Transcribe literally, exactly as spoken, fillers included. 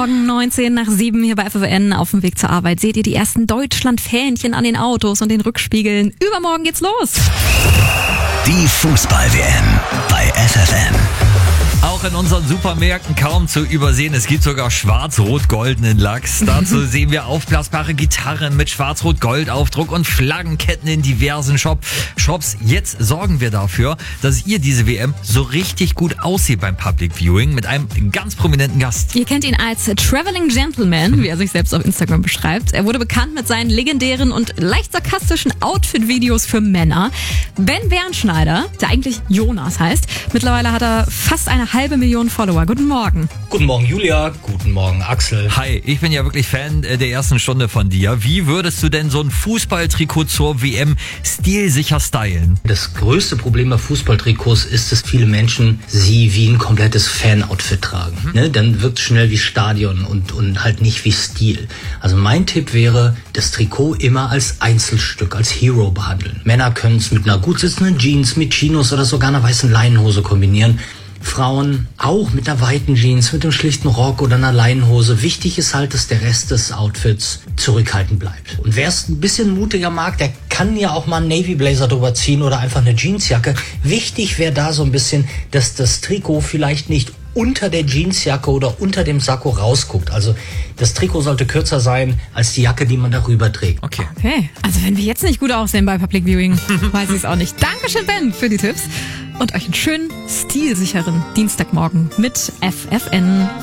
Morgen, neunzehn nach sieben hier bei F F N. Auf dem Weg zur Arbeit seht ihr die ersten Deutschland-Fähnchen an den Autos und den Rückspiegeln. Übermorgen geht's los. Die Fußball-W M bei F F N. Auch in unseren Supermärkten kaum zu übersehen. Es gibt sogar schwarz-rot-goldenen Lachs. Dazu sehen wir aufblasbare Gitarren mit schwarz-rot-gold-Aufdruck und Flaggenketten in diversen Shop Shops. Jetzt sorgen wir dafür, dass ihr diese W M so richtig gut aussieht beim Public Viewing mit einem ganz prominenten Gast. Ihr kennt ihn als Traveling Gentleman, wie er sich selbst auf Instagram beschreibt. Er wurde bekannt mit seinen legendären und leicht sarkastischen Outfit-Videos für Männer. Ben Bernschneider, der eigentlich Jonas heißt. Mittlerweile hat er fast eine halbe Million Follower. Guten Morgen. Guten Morgen, Julia. Guten Morgen, Axel. Hi, ich bin ja wirklich Fan der ersten Stunde von dir. Wie würdest du denn so ein Fußballtrikot zur W M stilsicher stylen? Das größte Problem bei Fußballtrikots ist, dass viele Menschen sie wie ein komplettes Fan-Outfit tragen. Mhm. Ne? Dann wirkt es schnell wie Stadion und, und halt nicht wie Stil. Also mein Tipp wäre, das Trikot immer als Einzelstück, als Hero behandeln. Männer können es mit einer gut sitzenden Jeans, mit Chinos oder sogar einer weißen Leinenhose kombinieren. Frauen auch mit einer weiten Jeans, mit einem schlichten Rock oder einer Leinenhose. Wichtig ist halt, dass der Rest des Outfits zurückhaltend bleibt. Und wer es ein bisschen mutiger mag, der kann ja auch mal einen Navy Blazer drüber ziehen oder einfach eine Jeansjacke. Wichtig wäre da so ein bisschen, dass das Trikot vielleicht nicht unter der Jeansjacke oder unter dem Sakko rausguckt. Also das Trikot sollte kürzer sein als die Jacke, die man darüber trägt. Okay. Okay, also wenn wir jetzt nicht gut aussehen bei Public Viewing, weiß ich es auch nicht. Dankeschön, Ben, für die Tipps. Und euch einen schönen, stilsicheren Dienstagmorgen mit F F N.